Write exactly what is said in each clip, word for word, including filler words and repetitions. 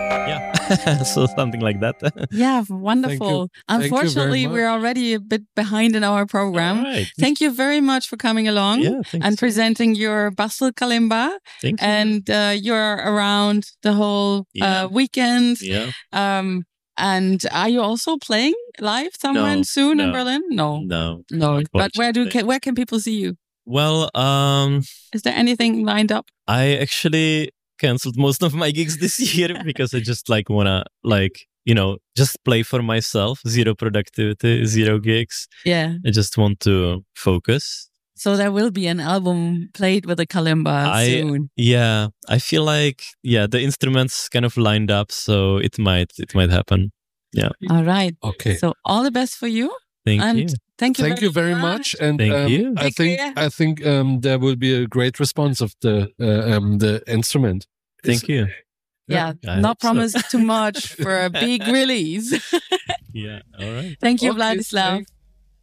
Yeah, so something like that. Yeah, wonderful. Thank you. Unfortunately, Thank you very we're already a bit behind in our program. All right. Thank you very much for coming along Yeah, thanks. and presenting your Basel Kalimba. Thank you. And uh, you're around the whole Yeah. uh, weekend. Yeah. Um, and are you also playing live somewhere No, soon in no. Berlin? No, No. no. But where do unfortunately. can, where can people see you? Well, um, Is there anything lined up? I actually canceled most of my gigs this year because I just like wanna like you know just play for myself. Zero productivity, zero gigs. Yeah. I just want to focus. So there will be an album played with a kalimba I soon. yeah, I feel like yeah the instruments kind of lined up, so it might it might happen. Yeah, All right. Okay. So all the best for you. thank and you. thank you. Thank you very much, and Thank um, you. I Take think care. I think um, there will be a great response of the uh, um, the instrument. Thank you. Yeah, I not hope so. promise too much for a big release. Yeah, all right. Thank you, Okay, Vladislav. thank-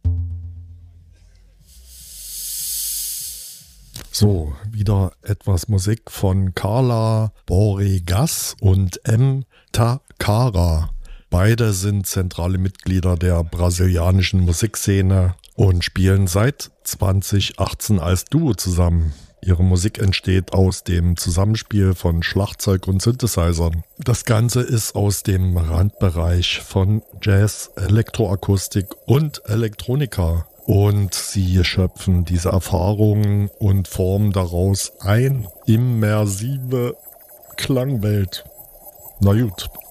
So, wieder etwas Musik von Carla Boregas und M. Takara. Beide sind zentrale Mitglieder der brasilianischen Musikszene und spielen seit zwanzig achtzehn als Duo zusammen. Ihre Musik entsteht aus dem Zusammenspiel von Schlagzeug und Synthesizern. Das Ganze ist aus dem Randbereich von Jazz, Elektroakustik und Elektronika. Und sie schöpfen diese Erfahrungen und formen daraus eine immersive Klangwelt. Na gut,